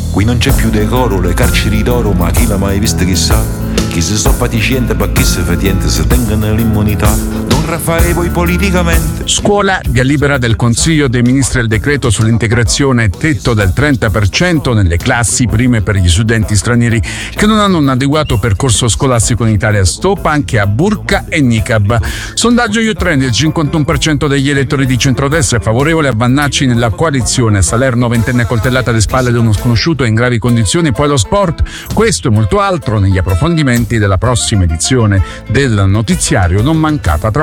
Qui non c'è più decoro, le carceri d'oro, ma chi l'ha mai vista chissà? Chi si sto paticiente, ma chi si fatiente, se tengono l'immunità. Don Raffaele poi politicamente. Scuola, via libera del Consiglio dei Ministri al decreto sull'integrazione, tetto del 30% nelle classi prime per gli studenti stranieri che non hanno un adeguato percorso scolastico in Italia. Stop anche a burqa e niqab. Sondaggio Youtrend, il 51% degli elettori di centrodestra è favorevole a Vannacci nella coalizione. Salerno, ventenne coltellata alle spalle da uno sconosciuto in gravi condizioni. Poi lo sport, questo e molto altro negli approfondimenti della prossima edizione del notiziario. Non mancata tra